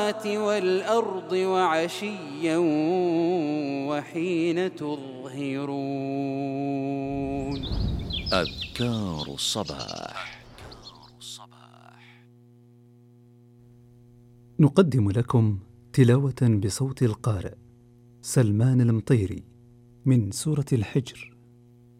والأرض وعشيا وحين تظهرون. أذكار الصباح. نقدم لكم تلاوة بصوت القارئ سلمان المطيري من سورة الحجر.